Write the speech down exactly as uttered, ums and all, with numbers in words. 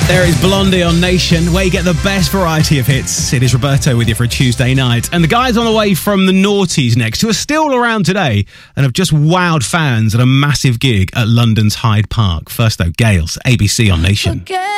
There is Blondie on Nation, where you get the best variety of hits. It is Roberto with you for a Tuesday night. And the guys on the way from the Naughties next, who are still around today and have just wowed fans at a massive gig at London's Hyde Park. First though, Gales, A B C on Nation. Okay.